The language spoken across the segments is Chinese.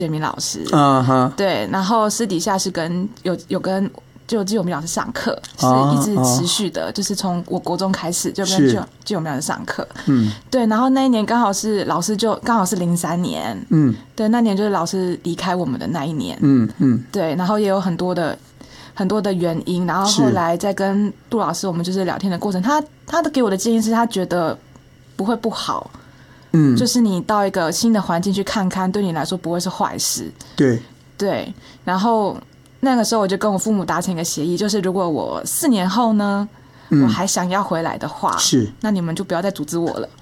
建明老师， 哈， 对，然后私底下是有跟就季永明老师上课，是一直持续的，就是从我国中开始就跟季永明老师上课，对，然后那一年刚好是老师就刚好是03年，对，那年就是老师离开我们的那一年，对，然后也有很多的原因，然后后来在跟杜老师我们就是聊天的过程，他给我的建议是他觉得不会不好。就是你到一个新的环境去看看，对你来说不会是坏事。对，然后那个时候我就跟我父母达成一个协议，就是如果我4年后呢，我还想要回来的话，那你们就不要再阻止我了。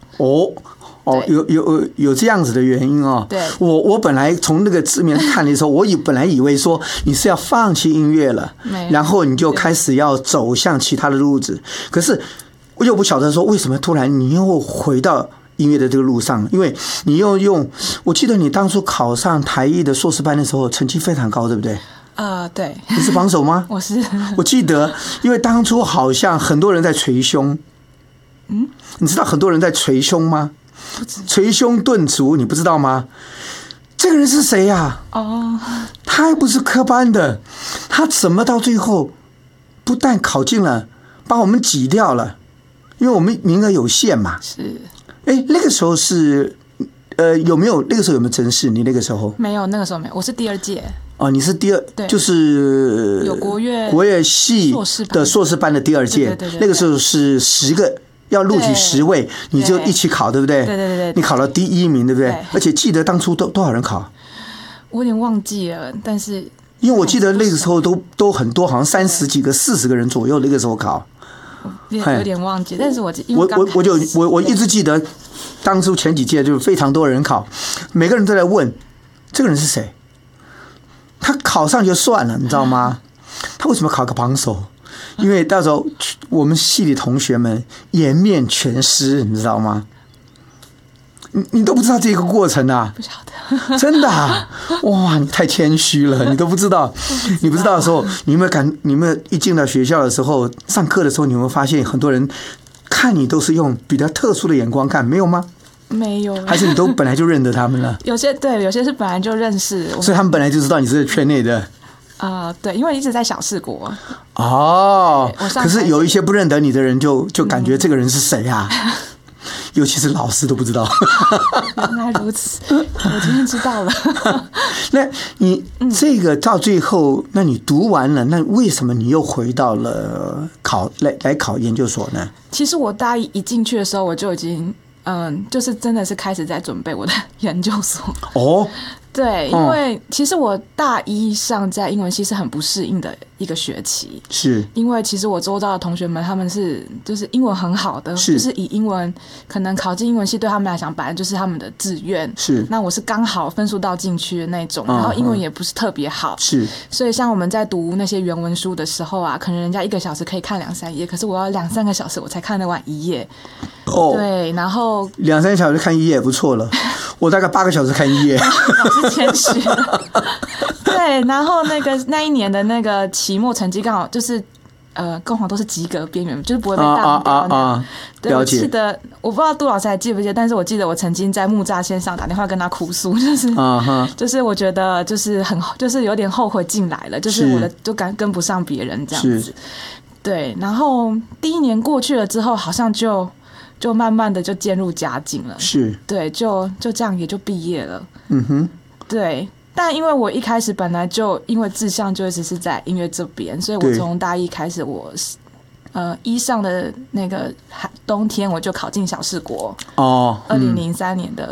有这样子的原因哦。 对， 我本来从那个字面看的时候，我本来以为说你是要放弃音乐了，然后你就开始要走向其他的路子。可是我又不晓得说为什么突然你又回到音乐的这个路上，因为你又我记得你当初考上台艺的硕士班的时候，成绩非常高，对不对？ 对。 你是榜首吗？ 我是。 我记得，因为当初好像很多人在捶胸。你知道很多人在捶胸吗？捶胸顿足，你不知道吗？这个人是谁呀？他还不是科班的，他怎么到最后不但考进了，把我们挤掉了？因为我们名额有限嘛。 是。 那个时候是有没有那个时候有没有甄试？你那个时候没有，那个时候没有，我是第2届。 你是第2，就是有国乐系的硕士班的第2届。那个时候是10个要录取10位，你就一起考，对不对？ 对。 你考了第1名，对不对？而且记得当初多少人考？ 我有点忘记了，但是因为我记得那个时候都很多，好像30几个、40个人左右，那个时候考。 有点忘记，但是我一直记得，当初前几届就是非常多人考，每个人都在问这个人是谁。他考上就算了，你知道吗？他为什么考个榜首？因为到时候我们系里同学们颜面全失，你知道吗？你都不知道这个过程啊？ 不晓得， 真的啊！哇，你太谦虚了，你都不知道。你不知道的时候，你有没有一进到学校的时候，上课的时候，你有没有发现很多人看你都是用比较特殊的眼光看，没有吗？ 没有， 还是你都本来就认得他们了？ 有些是本来就认识， 所以他们本来就知道你是圈内的。 对，因为一直在小世国。 可是有一些不认得你的人就感觉这个人是谁啊？尤其是老师都不知道。 原来如此，我今天知道了。 那你这个到最后，那你读完了，那为什么你又回到了来考研究所呢？ 其实我大一进去的时候，我就已经就是真的是开始在准备我的研究所。对，因为其实我大一上在英文系是很不适应的一个学期， 是因为其实我周遭的同学们他们就是英文很好的，就是以英文可能考进英文系对他们来讲本来就是他们的志愿， 是那我是刚好分数到进去的那种，然后英文也不是特别好， 是所以像我们在读那些原文书的时候啊，可能人家1个小时可以看2-3页，可是我要2-3个小时我才看得完1页。对，然后 2-3小时看1页不错了，我大概8个小时看1页。 老师谦虚了。对，然后那一年的那个期末成绩刚好就是刚好都是及格边缘，就是不会被大标。对，我记得我不知道杜老师还记不记得，但是我记得我曾经在木栅线上打电话跟他哭诉，就是我觉得就是有点后悔进来了，就是我的就跟不上别人这样子。对，然后第1年过去了之后，好像就慢慢的就渐入佳境了。 是， 对，就这样也就毕业了。对。但因为我一开始本来就因为志向就一直是在音乐这边，所以我从大一开始，我一上的那个冬天我就考进小世国。2003年的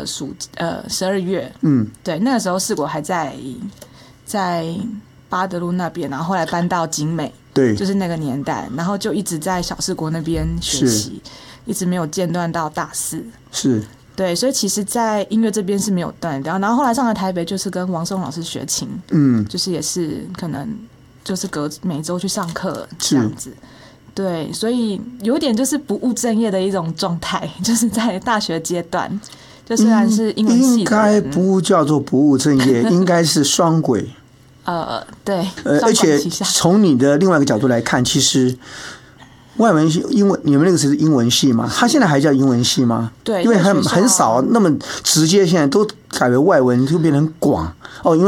12月。对，那个时候世国还在巴德路那边，然后后来搬到景美。对，就是那个年代，然后就一直在小世国那边学习，一直没有间断到大4。是。对，所以其实在音乐这边是没有断掉，然后后来上了台北就是跟王松老师学琴，就是也是可能就是每周去上课这样子。对，所以有点就是不务正业的一种状态，就是在大学阶段，就虽然是英文系的， 应该不叫做不务正业，应该是双轨。 对， 而且从你的另外一个角度来看，其实外文系英文，你们那个是英文系吗？他现在还叫英文系吗？ 对， 因为很少那么直接，现在都改为外文，就变成广哦。因为